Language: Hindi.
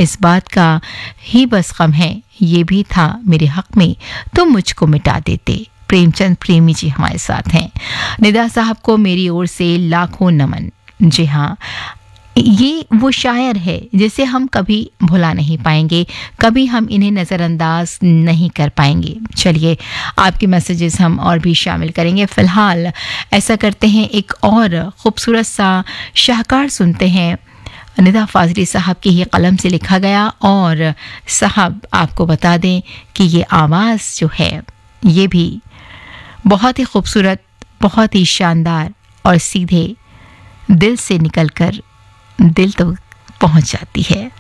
इस बात का ही बस गम है, ये भी था मेरे हक में, तुम मुझको मिटा देते। प्रेमचंद प्रेमी जी हमारे साथ हैं। निदा साहब को मेरी ओर से लाखों नमन। जी हाँ, ये वो शायर है जिसे हम कभी भुला नहीं पाएंगे, कभी हम इन्हें नज़रअंदाज नहीं कर पाएंगे। चलिए, आपके मैसेजेस हम और भी शामिल करेंगे। फ़िलहाल ऐसा करते हैं, एक और ख़ूबसूरत सा शाहकार सुनते हैं। निदा फाजली साहब की ही कलम से लिखा गया, और साहब आपको बता दें कि ये आवाज़ जो है ये भी बहुत ही खूबसूरत, बहुत ही शानदार और सीधे दिल से निकलकर दिल तक पहुंच जाती है।